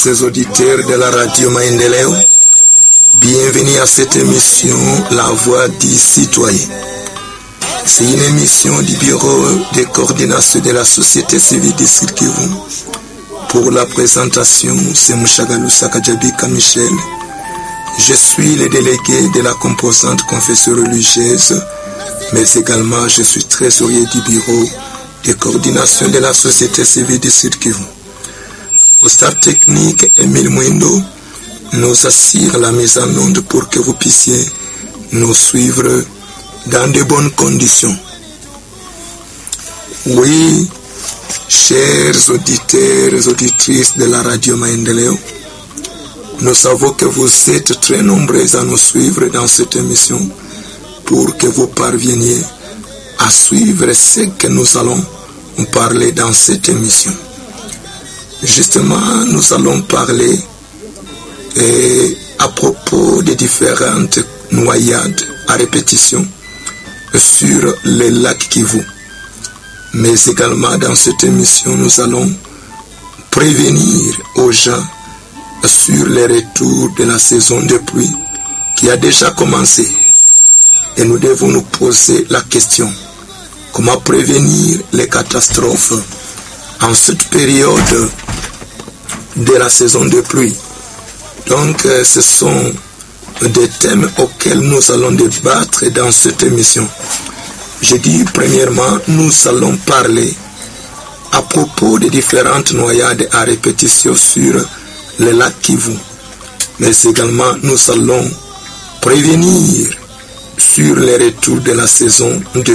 Ces auditeurs de la radio Maendeleo, bienvenue à cette émission La Voix du Citoyen. C'est une émission du Bureau de coordination de la société civile du Sud Kivu. Pour la présentation, c'est Mouchagalou Sakadjabika Michel. Je suis le délégué de la composante confession religieuse, mais également je suis trésorier du Bureau de coordination de la société civile du Sud Kivu. Au stade technique, Emile Mouindo nous assure la mise en onde pour que vous puissiez nous suivre dans de bonnes conditions. Oui, chers auditeurs et auditrices de la radio Maendeleo, nous savons que vous êtes très nombreux à nous suivre dans cette émission pour que vous parveniez à suivre ce que nous allons parler dans cette émission. Justement, nous allons parler à propos des différentes noyades à répétition sur les lacs Kivu. Mais également dans cette émission, nous allons prévenir aux gens sur le retour de la saison de pluie qui a déjà commencé. Et nous devons nous poser la question, comment prévenir les catastrophes en cette période de la saison de pluie. Donc, ce sont des thèmes auxquels nous allons débattre dans cette émission. Je dis premièrement, nous allons parler à propos des différentes noyades à répétition sur le lac Kivu. Mais également, nous allons prévenir sur le retour de la saison de